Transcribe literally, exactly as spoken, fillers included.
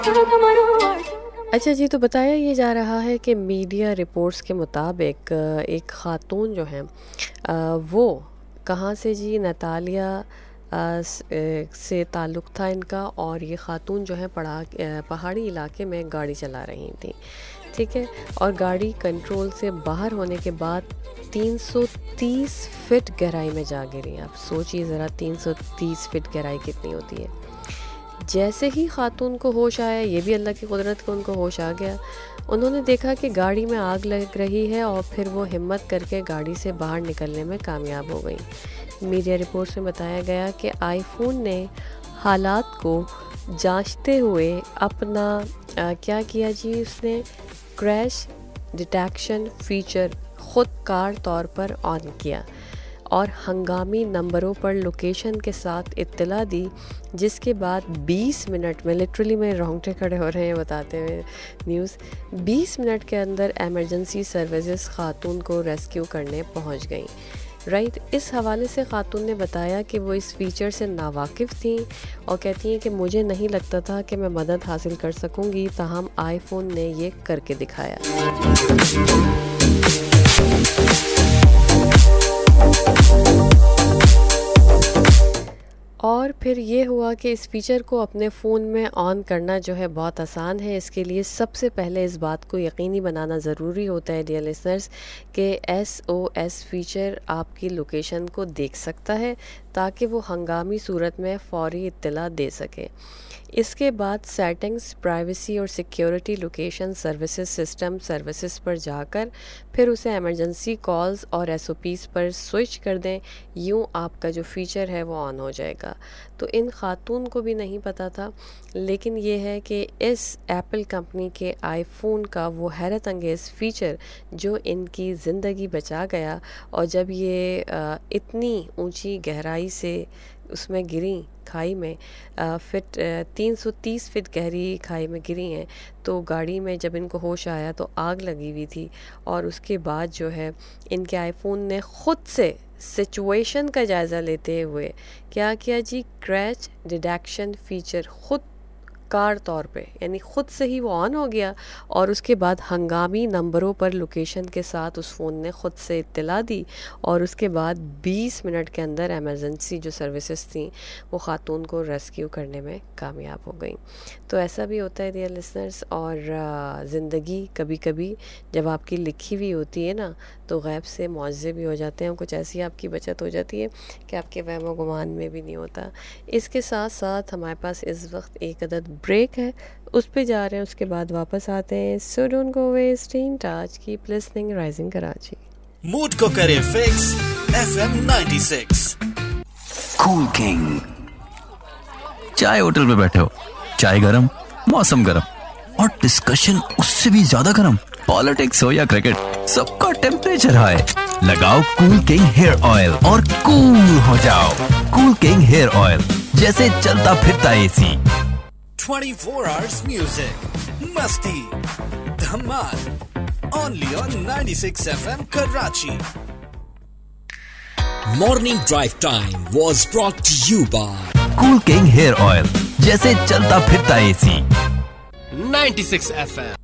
اچھا جی، تو بتایا یہ جا رہا ہے کہ میڈیا رپورٹس کے مطابق ایک خاتون جو ہیں وہ کہاں سے جی نتالیہ سے تعلق تھا ان کا، اور یہ خاتون جو ہے پہاڑی علاقے میں گاڑی چلا رہی تھیں، ٹھیک ہے، اور گاڑی کنٹرول سے باہر ہونے کے بعد تین سو تیس فٹ گہرائی میں جا گری. آپ سوچیے ذرا تین سو تیس فٹ گہرائی کتنی ہوتی ہے. جیسے ہی خاتون کو ہوش آیا، یہ بھی اللہ کی قدرت کو ان کو ہوش آ گیا، انہوں نے دیکھا کہ گاڑی میں آگ لگ رہی ہے، اور پھر وہ ہمت کر کے گاڑی سے باہر نکلنے میں کامیاب ہو گئی. میڈیا رپورٹس میں بتایا گیا کہ آئی فون نے حالات کو جانچتے ہوئے اپنا کیا کیا جی، اس نے کریش ڈیٹیکشن فیچر خود کار طور پر آن کیا اور ہنگامی نمبروں پر لوکیشن کے ساتھ اطلاع دی، جس کے بعد بیس منٹ میں، لٹرلی میں رونگٹے کھڑے ہو رہے ہیں بتاتے ہوئے نیوز، بیس منٹ کے اندر ایمرجنسی سروسز خاتون کو ریسکیو کرنے پہنچ گئیں. Right right. اس حوالے سے خاتون نے بتایا کہ وہ اس فیچر سے ناواقف تھیں اور کہتی ہیں کہ مجھے نہیں لگتا تھا کہ میں مدد حاصل کر سکوں گی، تاہم آئی فون نے یہ کر کے دکھایا. اور پھر یہ ہوا کہ اس فیچر کو اپنے فون میں آن کرنا جو ہے بہت آسان ہے. اس کے لیے سب سے پہلے اس بات کو یقینی بنانا ضروری ہوتا ہے ڈیئر لسنرز کہ ایس او ایس فیچر آپ کی لوکیشن کو دیکھ سکتا ہے تاکہ وہ ہنگامی صورت میں فوری اطلاع دے سکے. اس کے بعد سیٹنگز، پرائیویسی اور security location services system services پر جا کر پھر اسے ایمرجنسی کالز اور ایس او پیز پر سوئچ کر دیں. یوں آپ کا جو فیچر ہے وہ آن ہو جائے گا. تو ان خاتون کو بھی نہیں پتہ تھا، لیکن یہ ہے کہ اس ایپل کمپنی کے آئی فون کا وہ حیرت انگیز فیچر جو ان کی زندگی بچا گیا، اور جب یہ اتنی اونچی گہرائی سے اس میں گریں کھائی میں، فٹ تین سو تیس فٹ گہری کھائی میں گری ہیں، تو گاڑی میں جب ان کو ہوش آیا تو آگ لگی ہوئی تھی، اور اس کے بعد جو ہے ان کے آئی فون نے خود سے سچویشن کا جائزہ لیتے ہوئے کیا کیا جی، کریش ڈیٹیکشن فیچر خود کار طور پہ، یعنی خود سے ہی وہ آن ہو گیا، اور اس کے بعد ہنگامی نمبروں پر لوکیشن کے ساتھ اس فون نے خود سے اطلاع دی، اور اس کے بعد بیس منٹ کے اندر ایمرجنسی جو سروسز تھیں وہ خاتون کو ریسکیو کرنے میں کامیاب ہو گئیں. تو ایسا بھی ہوتا ہے ڈیئر لسنرز. اور زندگی کبھی کبھی جب آپ کی لکھی ہوئی ہوتی ہے نا تو غیب سے معجزے بھی ہو جاتے ہیں، کچھ ایسی آپ کی بچت ہو جاتی ہے کہ آپ کے وہم و گمان میں بھی نہیں ہوتا. اس کے ساتھ ساتھ ہمارے پاس اس وقت ایک عدد بریک ہے، اس پہ جا رہے ہیں، اس کے بعد واپس آتے ہیں. So don't go away, stay in touch, cap listening rising Karachi. Mood کو کرے fix F M ninety six. کول کنگ. چائے ہوٹل میں بیٹھے ہو، چائے گرم، موسم گرم، اور ڈسکشن اس سے بھی زیادہ گرم، پالیٹکس ہو یا کرکٹ، سب کا ٹیمپریچر ہائی. لگاؤ کول کنگ ہیئر آئل اور کول ہو جاؤ. کول کنگ ہیئر آئل، جیسے چلتا پھرتا اے سی. ٹوینٹی فور آورز میوزک، مستی، دھمال، only on ninety six F M Karachi. Morning Drive Time was brought to you by Cool King Hair Oil, جیسے چلتا پھرتا اے سی. Ninety six F M.